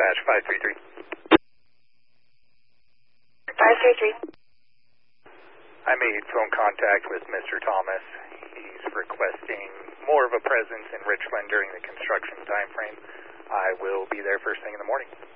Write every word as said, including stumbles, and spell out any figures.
dispatch, five three three. five three three. I made phone contact with Mister Thomas. He's requesting more of a presence in Richland during the construction time frame. I will be there first thing in the morning.